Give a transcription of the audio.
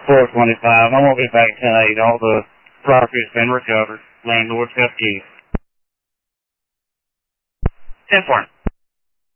425. I won't be back 10-8. All the property has been recovered. Landlord's got keys. 10-4.